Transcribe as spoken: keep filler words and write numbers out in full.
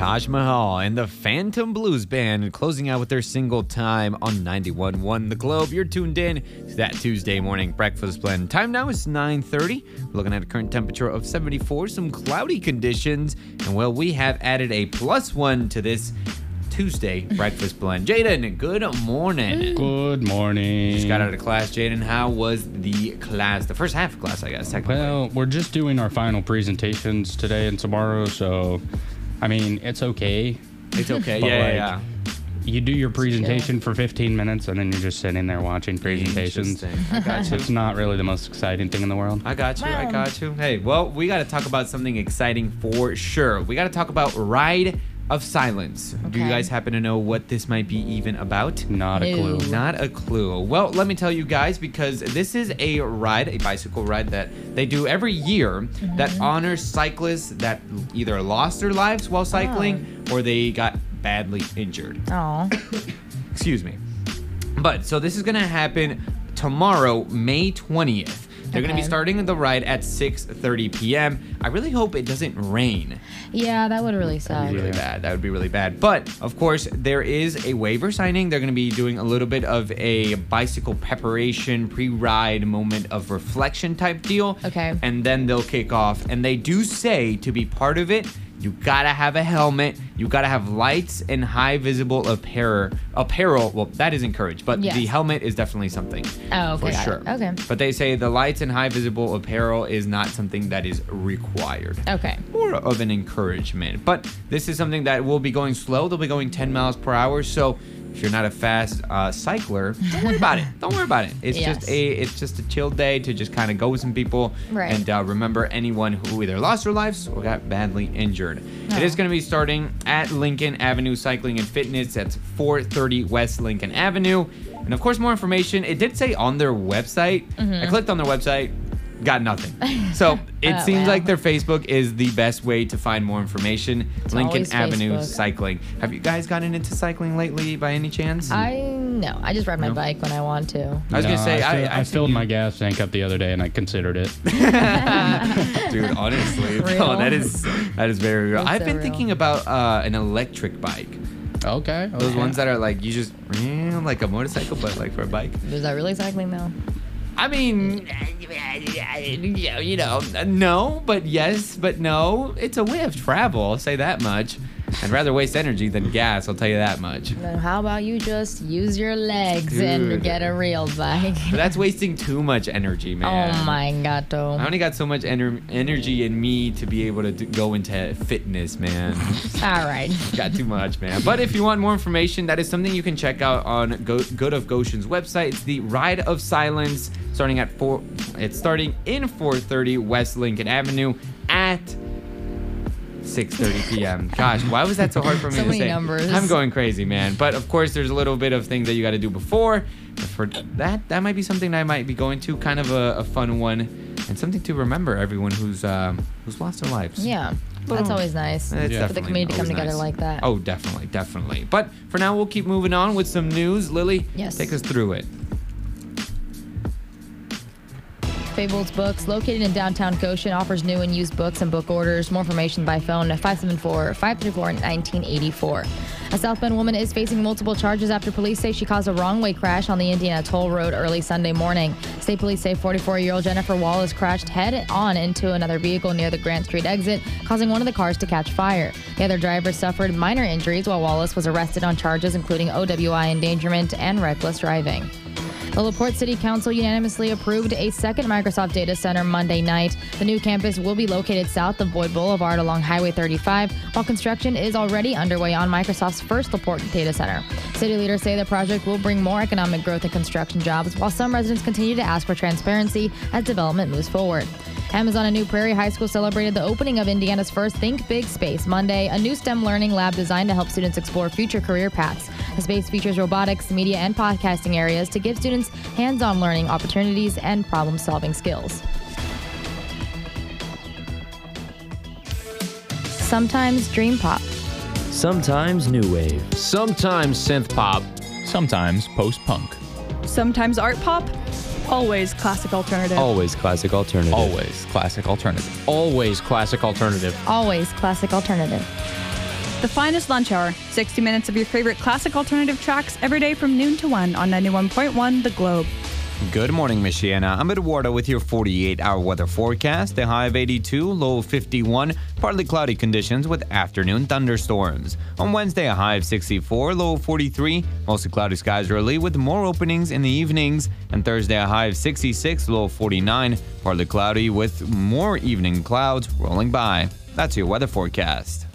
Taj Mahal and the Phantom Blues Band closing out with their single Time on ninety-one point one The Globe. You're tuned in to that Tuesday morning breakfast blend. Time now is nine thirty. We're looking at a current temperature of seventy-four, some cloudy conditions, and well, we have added a plus one to this Tuesday breakfast blend. Jaden, good morning. Good morning. Just got out of class. Jaden, how was the class? The first half of class, I guess. Technically. Well, we're just doing our final presentations today and tomorrow, so I mean, it's okay. It's okay. But yeah, like, yeah, yeah. You do your presentation for fifteen minutes, and then you're just sitting there watching presentations. I got you. It's not really the most exciting thing in the world. I got you. I got you. Hey, well, we got to talk about something exciting for sure. We got to talk about Ride of Silence. Okay. Do you guys happen to know what this might be even about? Not a clue. Not a clue. Well, let me tell you guys, because this is a ride, a bicycle ride that they do every year mm-hmm. that honors cyclists that either lost their lives while cycling oh. or they got badly injured. Oh. Excuse me. But so this is going to happen tomorrow, May twentieth. They're okay. going to be starting the ride at six thirty p.m. I really hope it doesn't rain. Yeah, that would really suck. That would be really bad. That would be really bad. But, of course, there is a waiver signing. They're going to be doing a little bit of a bicycle preparation, pre-ride moment of reflection type deal. Okay. And then they'll kick off. And they do say to be part of it, you gotta have a helmet. You gotta have lights and high visible apparel. Apparel. Well, that is encouraged, but yes. the helmet is definitely something. Oh, okay. For sure. It. Okay. But they say the lights and high visible apparel is not something that is required. Okay. More of an encouragement. But this is something that will be going slow. They'll be going ten miles per hour. So if you're not a fast uh, cycler, don't worry about it. Don't worry about it. It's yes. just a it's just a chill day to just kind of go with some people right. and uh, remember anyone who either lost their lives or got badly injured. Oh. It is going to be starting at Lincoln Avenue Cycling and Fitness. That's four thirty West Lincoln Avenue. And of course, more information. It did say on their website. Mm-hmm. I clicked on their website. Got nothing. So it oh, seems wow. like their Facebook is the best way to find more information. It's Lincoln Avenue Facebook. Cycling. Have you guys gotten into cycling lately by any chance? I no. I just ride my no? bike when I want to. I was no, gonna say I, I, I, I filled my gas tank up the other day and I considered it. Dude, honestly, no, that is that is very real. That's I've so been real. thinking about uh, an electric bike. Okay. Those okay. ones that are like you just like a motorcycle, but like for a bike. Is that really cycling though? I mean, you know, no, but yes, but no. It's a way of travel, I'll say that much. I'd rather waste energy than gas, I'll tell you that much. Then how about you just use your legs Dude. and get a real bike? But that's wasting too much energy, man. Oh my gato. I only got so much ener- energy in me to be able to do- go into fitness, man. All right. Got too much, man. But if you want more information, that is something you can check out on Go- Good of Goshen's website. It's the Ride of Silence, starting at four. It's starting in four thirty West Lincoln Avenue at six thirty p.m. Gosh, why was that so hard for me so to many say? numbers. I'm going crazy, man. But of course, there's a little bit of things that you got to do before. But for that, that might be something that I might be going to. Kind of a, a fun one, and something to remember everyone who's um, who's lost their lives. Yeah. That's always nice It's for the community to come together nice. like that. Oh, definitely, definitely. But for now, we'll keep moving on with some news. Lily, yes. take us through it. Fables Books, located in downtown Goshen, offers new and used books and book orders. More information by phone at five seven four, five three four, one nine eight four. A South Bend woman is facing multiple charges after police say she caused a wrong-way crash on the Indiana Toll Road early Sunday morning. State police say forty-four-year-old Jennifer Wallace crashed head-on into another vehicle near the Grant Street exit, causing one of the cars to catch fire. The other driver suffered minor injuries while Wallace was arrested on charges including O W I endangerment and reckless driving. The LaPorte City Council unanimously approved a second Microsoft data center Monday night. The new campus will be located south of Boyd Boulevard along Highway thirty-five, while construction is already underway on Microsoft's first LaPorte data center. City leaders say the project will bring more economic growth and construction jobs, while some residents continue to ask for transparency as development moves forward. Amazon and New Prairie High School celebrated the opening of Indiana's first Think Big Space Monday, a new STEM learning lab designed to help students explore future career paths. The space features robotics, media, and podcasting areas to give students hands-on learning opportunities and problem-solving skills. Sometimes dream pop. Sometimes new wave. Sometimes synth pop. Sometimes post-punk. Sometimes art pop. Always classic alternative. Always classic alternative. Always classic alternative. Always classic alternative. Always classic alternative. The finest lunch hour. sixty minutes of your favorite classic alternative tracks every day from noon to one on ninety-one point one The Globe. Good morning, Michiana. I'm Eduardo with your forty-eight hour weather forecast. A high of eighty-two, low of fifty-one, partly cloudy conditions with afternoon thunderstorms. On Wednesday, a high of sixty-four, low of forty-three, mostly cloudy skies early with more openings in the evenings. And Thursday, a high of sixty-six, low of forty-nine, partly cloudy with more evening clouds rolling by. That's your weather forecast.